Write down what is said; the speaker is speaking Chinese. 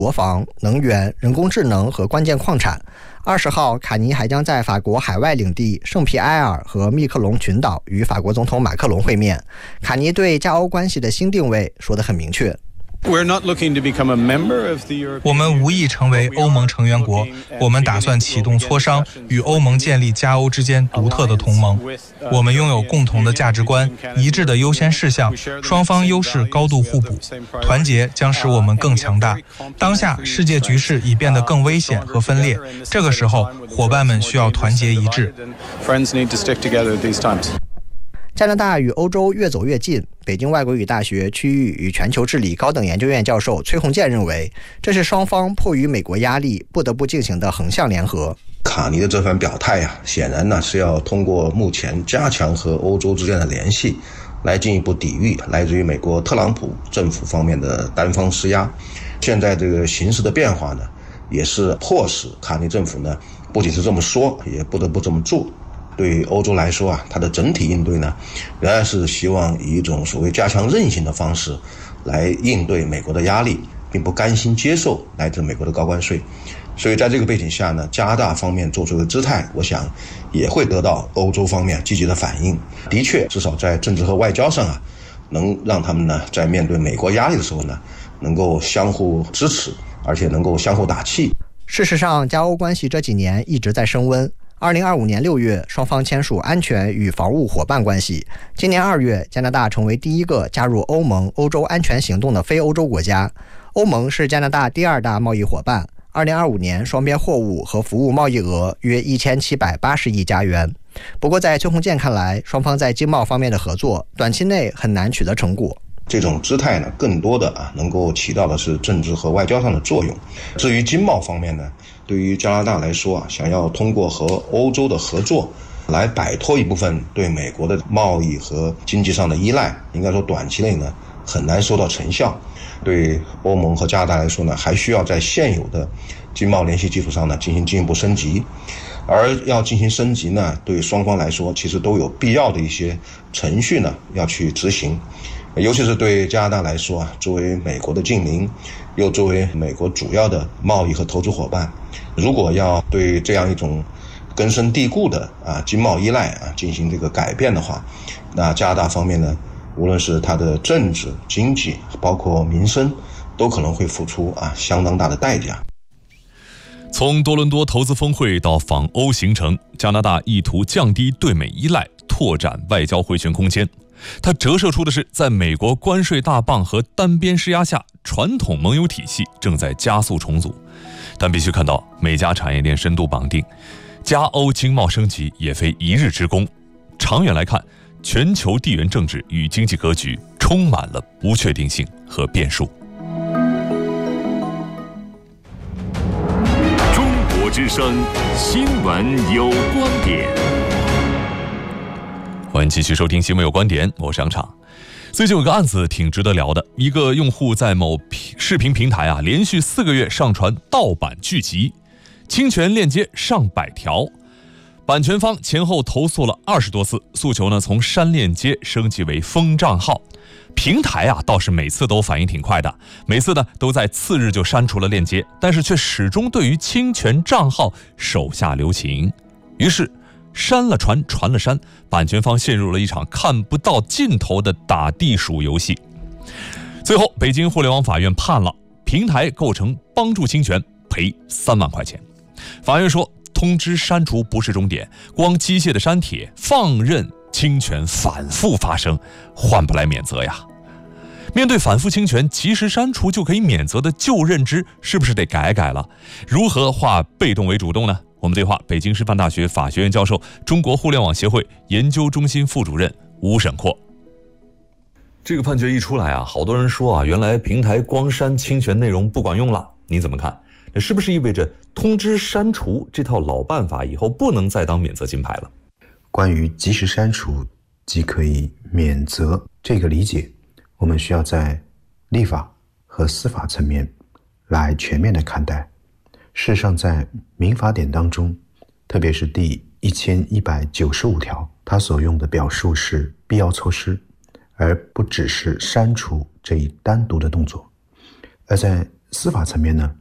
国防、能源、人工智能和关键矿产。20号，卡尼还将在法国海外领地圣皮埃尔和密克隆群岛与法国总统马克龙会面。卡尼对加欧关系的新定位说得很明确。 我们无意成为欧盟成员国，我们打算启动磋商，与欧盟建立加欧之间独特的同盟。我们拥有共同的价值观、一致的优先事项，双方优势高度互补，团结将使我们更强大。当下世界局势已变得更危险和分裂，这个时候伙伴们需要团结一致。 加拿大与欧洲越走越近，北京外国语大学区域与全球治理高等研究院教授崔洪建认为，这是双方迫于美国压力不得不进行的横向联合。 卡尼的这番表态显然是要通过目前加强和欧洲之间的联系，来进一步抵御来自于美国特朗普政府方面的单方施压。现在这个形势的变化也是迫使卡尼政府不仅是这么说，也不得不这么做。对于欧洲来说它的整体应对仍然是希望以一种所谓加强韧性的方式来应对美国的压力，并不甘心接受来自美国的高关税。所以在这个背景下加拿大方面做出的姿态，我想也会得到欧洲方面积极的反应。的确，至少在政治和外交上能让他们在面对美国压力的时候能够相互支持，而且能够相互打气。 事实上，加欧关系这几年一直在升温。2025年6月，双方签署安全与防务伙伴关系。今年2月，加拿大成为第一个加入欧盟欧洲安全行动的非欧洲国家。欧盟是加拿大第2大贸易伙伴。2025年，双边货物和服务贸易额约1780亿加元。不过，在崔洪建看来，双方在经贸方面的合作，短期内很难取得成果。 这种姿态更多的能够起到的是政治和外交上的作用。至于经贸方面对于加拿大来说想要通过和欧洲的合作来摆脱一部分对美国的贸易和经济上的依赖，应该说短期内很难收到成效。对欧盟和加拿大来说还需要在现有的经贸联系基础上进行进一步升级。而要进行升级对双方来说其实都有必要的一些程序要去执行。尤其是对加拿大来说作为美国的近邻，又作为美国主要的贸易和投资伙伴，如果要对这样一种根深蒂固的经贸依赖进行这个改变的话，那加拿大方面无论是它的政治、经济，包括民生，都可能会付出相当大的代价。 从多伦多投资峰会到访欧行程，加拿大意图降低对美依赖，拓展外交回旋空间。它折射出的是，在美国关税大棒和单边施压下，传统盟友体系正在加速重组。但必须看到美加产业链深度绑定，加欧经贸升级也非一日之功。长远来看，全球地缘政治与经济格局充满了不确定性和变数。 中国之声新闻有观点。 欢迎继续收听新闻有观点，我是杨畅。最近有个案子挺值得聊的，一个用户在某视频平台连续4个月上传盗版剧集，侵权链接上百条，版权方前后投诉了20多次，诉求从删链接升级为封账号。平台倒是每次都反应挺快的，每次都在次日就删除了链接，但是却始终对于侵权账号手下留情。于是删了传，传了删，版权方陷入了一场看不到尽头的打地鼠游戏。最后，北京互联网法院判了平台构成帮助侵权，赔3万块钱。法院说，通知删除不是终点，光机械的删帖，放任侵权反复发生，换不来免责呀。面对反复侵权及时删除就可以免责的旧认知，是不是得改改了？如何化被动为主动呢？我们对话北京师范大学法学院教授、中国互联网协会研究中心副主任吴沈阔。 这个判决一出来好多人说原来平台光删侵权内容不管用了，你怎么看？这是不是意味着通知删除这套老办法以后不能再当免责金牌了？ 关于及时删除即可以免责这个理解，我们需要在立法和司法层面来全面的看待。事实上，在民法典当中，特别是第1195条，它所用的表述是必要措施，而不只是删除这一单独的动作。而在司法层面呢，